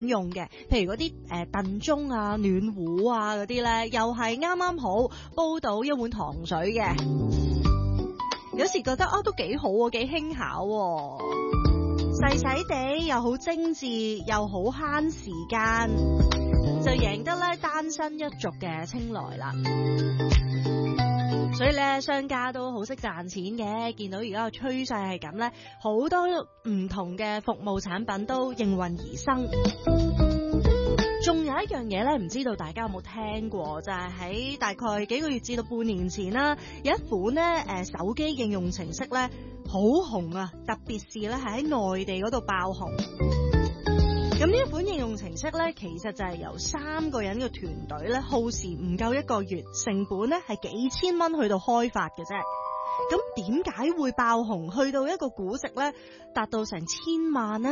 用嘅，譬如嗰啲燉盅啊、暖壺啊嗰啲咧，又係啱啱好煲到一碗糖水嘅。有時覺得都幾好喎，幾輕巧喎，細細地又好精緻，又好慳時間，就贏得咧單身一族嘅青睞啦。所以咧，商家都好識賺錢嘅。見到而家個趨勢係咁咧，好多唔同嘅服務產品都應運而生。仲有一樣嘢咧，唔知道大家有冇聽過，就係喺大概幾個月至到半年前啦，有一款咧手機應用程式咧好紅啊，特別是咧係喺內地嗰度爆紅。咁呢一款應用程式咧，其實就係由3個人嘅團隊咧，耗時唔夠1個月，成本咧係幾千蚊去到開發嘅啫。咁點解會爆紅，去到一個估值咧達到成1000萬呢？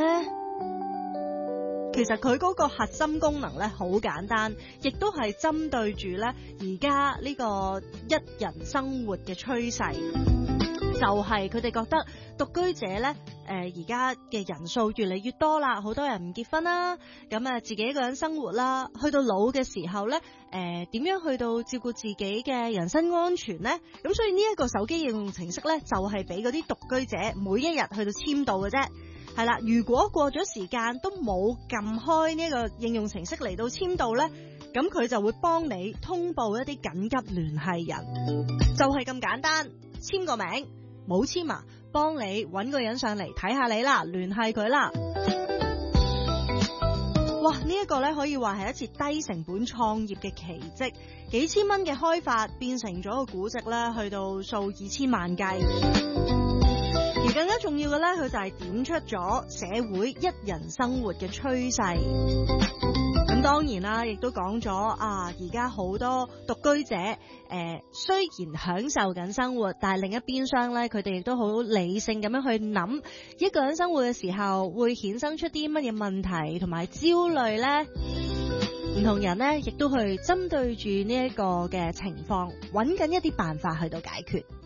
其實佢嗰個核心功能咧好簡單，亦都係針對住咧而家呢個一人生活嘅趨勢，就係佢哋覺得獨居者咧而家嘅人數越嚟越多啦，好多人唔結婚啦，咁自己一個人生活啦，去到老嘅時候咧點樣去到照顧自己嘅人身安全呢？咁所以呢一個手機應用程式咧就係俾嗰啲獨居者每一日去到簽到嘅啫。係啦，如果過咗時間都冇撳開呢個應用程式嚟到簽到呢，咁佢就會幫你通報一啲緊急聯繫人，就係咁簡單。簽個名，冇簽啊，幫你搵個人上嚟睇下你啦，聯繫佢啦。哇！呢一個呢可以話係一次低成本創業嘅奇蹟，幾千蚊嘅開發變成咗個估值呢去到數以千萬計。而更加重要嘅咧，佢就係點出咗社會一人生活嘅趨勢。咁當然啦，亦都講咗而家好多獨居者雖然享受緊生活，但係另一邊廂咧，佢哋亦都好理性咁樣去諗一個人生活嘅時候會衍生出啲乜嘢問題同埋焦慮咧。唔同人咧，亦都去針對住呢一個嘅情況，揾緊一啲辦法去到解決。